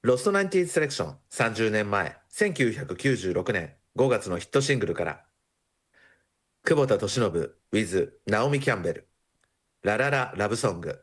ロストナインティーンセレクション30年前、1996年5月のヒットシングルから、久保田利伸 with ナオミ・キャンベル、ララララブソング。